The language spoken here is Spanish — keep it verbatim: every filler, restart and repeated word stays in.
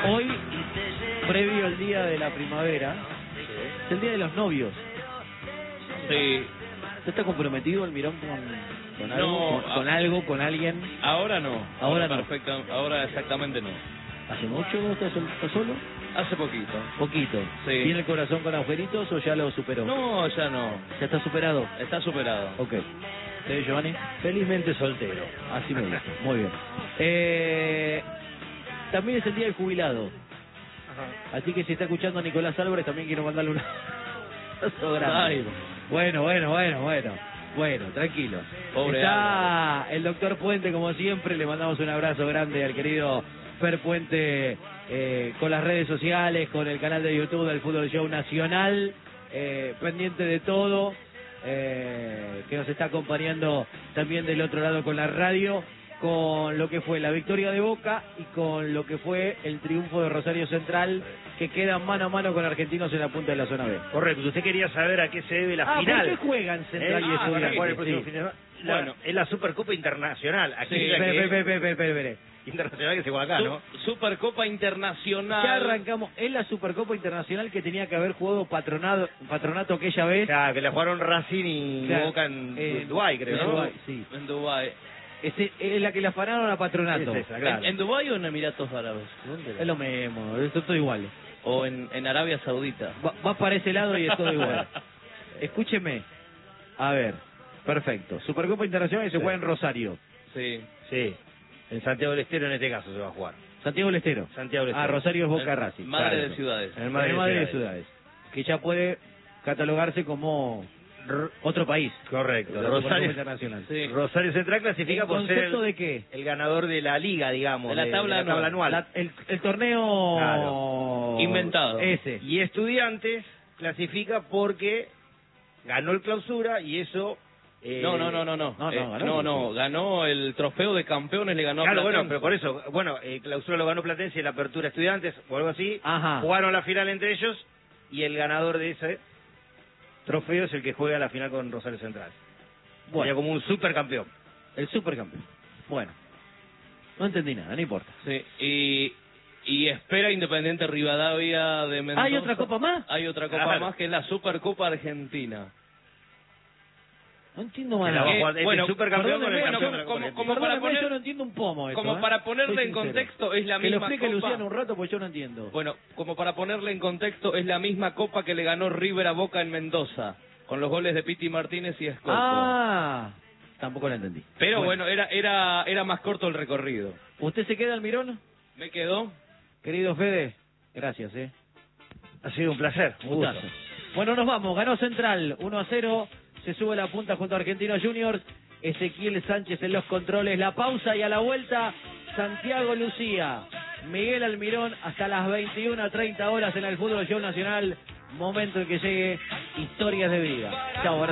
Hoy, previo al día de la primavera, es el día de los novios. Sí. ¿Usted está comprometido, Almirón, con, con algo, No, con, con a- algo, con alguien? Ahora no. Ahora no. Perfecto, ahora exactamente no. ¿Hace mucho está, sol- está solo? Hace poquito. Poquito. Sí. ¿Tiene el corazón con agujeritos o ya lo superó? No, ya no. ¿Ya está superado? Está superado. Ok. ¿Usted, Giovanni? Felizmente soltero. Así me gusta. Muy bien. Eh, también es el día del jubilado. Así que si está escuchando a Nicolás Álvarez, también quiero mandarle un abrazo grande. Ay. Bueno, bueno, bueno, bueno. Bueno, tranquilo. Pobre Está el doctor Puente, como siempre. Le mandamos un abrazo grande al querido Fer Puente, eh, con las redes sociales, con el canal de YouTube del Fútbol Show Nacional, eh, pendiente de todo, eh, que nos está acompañando también del otro lado con la radio, con lo que fue la victoria de Boca y con lo que fue el triunfo de Rosario Central, que queda mano a mano con Argentinos en la punta de la zona B. Correcto, usted quería saber a qué se debe la Ah, final. ¿por qué juegan Central ¿Eh? y Ah, van a Estudiantes? jugar el próximo Sí. fin de semana. La- Bueno. es la Supercopa Internacional. Aquí Sí. es la Espere, que- espere, espere, espere, espere. Internacional que se juega acá, ¿no? Su- Supercopa Internacional. Ya arrancamos. Es la Supercopa Internacional que tenía que haber jugado Patronato, Patronato aquella vez. O sea, que la jugaron Racing y Claro. Boca en Eh, Dubái, creo, en ¿no? Dubái, sí. En Dubái. Ese, es la que la afanaron a Patronato. Es esa, claro. ¿En, en Dubái o en Emiratos Árabes? ¿Dónde era? Es lo mismo, es todo igual. O en, en Arabia Saudita. Va, va para ese lado y es todo igual. Escúcheme. A ver, perfecto. Supercopa Internacional y se Sí. juega en Rosario. Sí. Sí, en Santiago del Estero en este caso se va a jugar. Santiago del Estero. Santiago del Ah, Estero. Rosario es Boca En- Racing. Madre Claro. de ciudades. En el En Madrid el de Madrid de Ciudades. Ciudades. Que ya puede catalogarse como r- otro país. Correcto. La Supercopa Rosario, Internacional. Sí. Rosario Central clasifica ¿En por ser concepto el, de qué? el ganador de la liga, digamos. De la tabla anual. anual. La- el, el torneo Claro. Inventado. Ese. Y Estudiantes clasifica porque ganó el clausura y eso... eh, No, no, no, no, no. No, no, Eh, ganó. no, no, ganó el trofeo de campeones, le ganó a Claro, bueno, Platense. pero por eso, bueno, eh, clausura lo ganó Platense y la apertura Estudiantes o algo así. Ajá. Jugaron la final entre ellos y el ganador de ese trofeo es el que juega la final con Rosario Central. Bueno. Sería como un supercampeón. El supercampeón. Bueno. No entendí nada, no importa. Sí, y, y espera Independiente Rivadavia de Mendoza. ¿Hay otra copa más? Hay otra copa Claro. más que es la Supercopa Argentina. No entiendo Que más la va a nada. jugar- este bueno, supercampeón con el perdóneme, campeón como- de la como- Copa como Argentina. para Perdóneme, poner- yo no entiendo un pomo esto, Como ¿eh? para ponerle Soy en sincero. contexto, es la Que lo misma explique copa. Luciano un rato porque yo no entiendo. Bueno, como para ponerle en contexto, es la misma copa que le ganó River a Boca en Mendoza, con los goles de Piti Martínez y Escoco. Ah, tampoco la entendí. Pero bueno, era, era, era más corto el recorrido. ¿Usted se queda, Almirón? ¿Me quedó? Querido Fede, gracias, ¿eh? Ha sido un placer. Un gusto. Gustazo. Bueno, nos vamos. Ganó Central uno a cero. Se sube la punta junto a Argentinos Juniors. Ezequiel Sánchez en los controles. La pausa y a la vuelta, Santiago Lucía. Miguel Almirón hasta las veintiuna treinta horas en el Fútbol Show Nacional. Momento en que llegue Historias de Vida. Chao.